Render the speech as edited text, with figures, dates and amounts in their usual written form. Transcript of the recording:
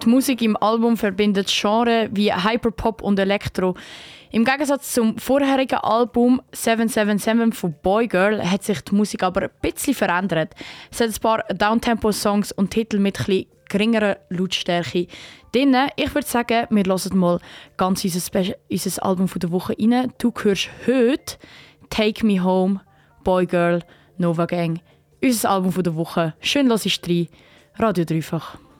Die Musik im Album verbindet Genres wie Hyperpop und Elektro. Im Gegensatz zum vorherigen Album 777 von Boygirl hat sich die Musik aber ein bisschen verändert. Es hat ein paar Downtempo-Songs und Titel mit etwas geringerer Lautstärke drin. Ich würde sagen, wir hören mal ganz unser Album der Woche rein. Du hörst heute «Take Me Home», Boygirl, Nova Gang. Unser Album der Woche. Schön hörst du rein. Radio Dreifach.